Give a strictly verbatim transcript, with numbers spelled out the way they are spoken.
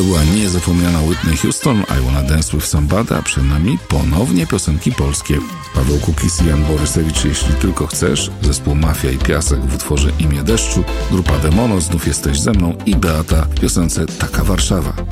Była niezapomniana Whitney Houston, I Wanna Dance With Somebody, a przed nami ponownie piosenki polskie. Paweł Kukis i Jan Borysewicz, Jeśli Tylko Chcesz, zespół Mafia i Piasek w utworze Imię Deszczu, grupa Demono, Znów Jesteś Ze Mną i Beata w piosence Taka Warszawa.